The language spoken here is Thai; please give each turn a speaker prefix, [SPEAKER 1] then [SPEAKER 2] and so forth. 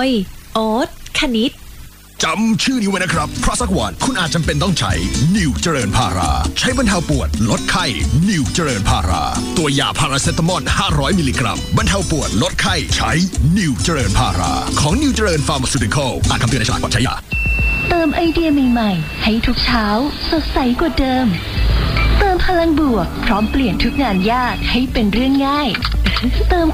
[SPEAKER 1] ยโอ๊ตคณิต
[SPEAKER 2] จำชื่อนี้ไว้นะครับเพราะสักวันคุณอาจจำเป็นต้องใช้นิวเจริญพาราใช้บรรเทาปวดลดไข้นิวเจริญพาราตัวยาพาราเซตามอล500มิลลิกรัมบรรเทาปวดลดไข้ใช้นิวเจริญพาราของนิวเจริญฟาร์มาซูติคอลอ่านคำเตือนในฉลากก่อนใช้ยา
[SPEAKER 3] เติมไอเดียใหม่ๆให้ทุกเช้าสดใสกว่าเดิมเติมพลังบวกพร้อมเปลี่ยนทุกงานยากให้เป็นเรื่องง่ายเติม